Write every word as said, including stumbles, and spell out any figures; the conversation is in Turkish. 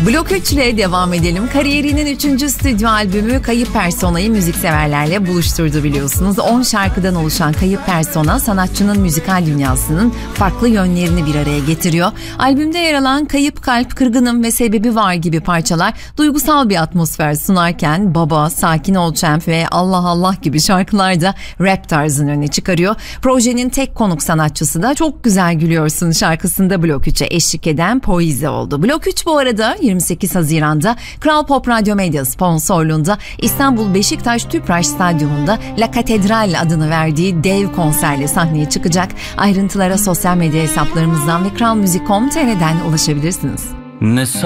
Blok üç ile devam edelim. Kariyerinin üçüncü stüdyo albümü Kayıp Persona'yı müzikseverlerle buluşturdu biliyorsunuz. on şarkıdan oluşan Kayıp Persona sanatçının müzikal dünyasının farklı yönlerini bir araya getiriyor. Albümde yer alan Kayıp Kalp, Kırgınım ve Sebebi Var gibi parçalar duygusal bir atmosfer sunarken Baba, Sakin Ol Champ ve Allah Allah gibi şarkılar da rap tarzını öne çıkarıyor. Projenin tek konuk sanatçısı da Çok Güzel Gülüyorsun şarkısında Blok üçe eşlik eden Poize oldu. Blok üç bu arada yirmi sekiz Haziran'da Kral Pop Radyo Medya sponsorluğunda İstanbul Beşiktaş Tüpraş Stadyumunda La Katedral adını verdiği dev konserle sahneye çıkacak. Ayrıntılara sosyal medya hesaplarımızdan ve kral müzik nokta com nokta tr'den ulaşabilirsiniz. Ne